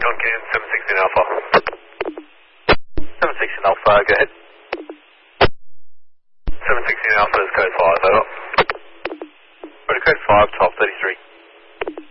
John Cannon, 716 Alpha. 716 Alpha, go ahead. 716 Alpha is code 5, over. Code 5, 1233.